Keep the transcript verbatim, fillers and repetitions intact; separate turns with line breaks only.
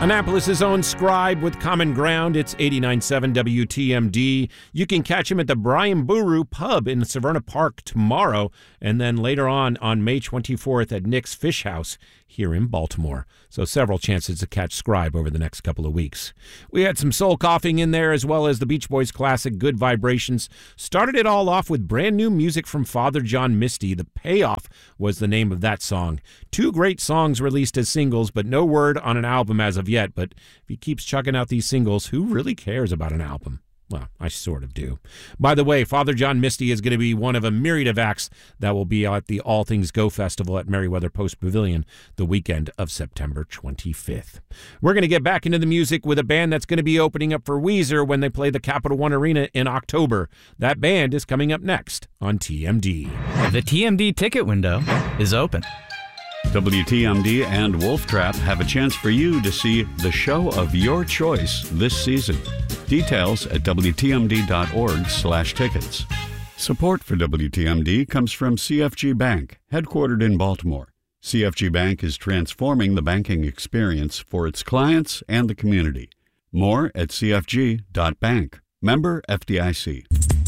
Annapolis' own Scribe with Common Ground. It's eighty-nine point seven W T M D. You can catch him at the Brian Booroo Pub in Severna Park tomorrow, and then later on on May twenty-fourth at Nick's Fish House here in Baltimore. So several chances to catch Scribe over the next couple of weeks. We had some soul coughing in there, as well as the Beach Boys classic Good Vibrations. Started it all off with brand new music from Father John Misty. The Payoff was the name of that song. Two great songs released as singles, but no word on an album as of yet. But if he keeps chucking out these singles, who really cares about an album? Well, I sort of do. By the way, Father John Misty is going to be one of a myriad of acts that will be at the All Things Go Festival at Merriweather Post Pavilion the weekend of September twenty-fifth. We're going to get back into the music with a band that's going to be opening up for Weezer when they play the Capital One Arena in October. That band is coming up next on T M D.
The T M D ticket window is open.
W T M D and Wolf Trap have a chance for you to see the show of your choice this season. Details at W T M D dot org slash tickets. Support for W T M D comes from C F G Bank, headquartered in Baltimore. C F G Bank is transforming the banking experience for its clients and the community. More at C F G dot bank. Member F D I C.